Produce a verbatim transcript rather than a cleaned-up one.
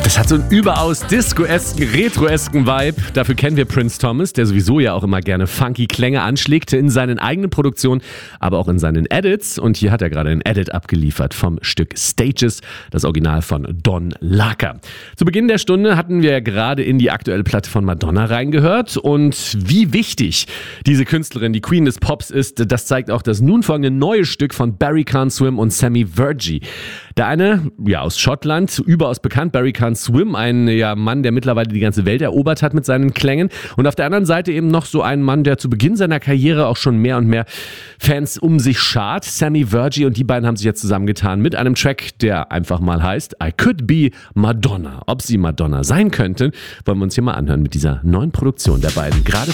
Es hat so einen überaus disco-esken, retro-esken Vibe. Dafür kennen wir Prince Thomas, der sowieso ja auch immer gerne funky Klänge anschlägt in seinen eigenen Produktionen, aber auch in seinen Edits. Und hier hat er gerade einen Edit abgeliefert vom Stück Stages, das Original von Don Laka. Zu Beginn der Stunde hatten wir gerade in die aktuelle Platte von Madonna reingehört. Und wie wichtig diese Künstlerin, die Queen des Pops ist, das zeigt auch das nun folgende neue Stück von Barry Can't Swim und Sammy Virgie. Der eine, ja, aus Schottland, überaus bekannt, Barry Can't Swim, ein ja, Mann, der mittlerweile die ganze Welt erobert hat mit seinen Klängen. Und auf der anderen Seite eben noch so ein Mann, der zu Beginn seiner Karriere auch schon mehr und mehr Fans um sich schart. Sammy Virgie, und die beiden haben sich jetzt zusammengetan mit einem Track, der einfach mal heißt I Could Be Madonna. Ob sie Madonna sein könnten, wollen wir uns hier mal anhören mit dieser neuen Produktion der beiden. Gerade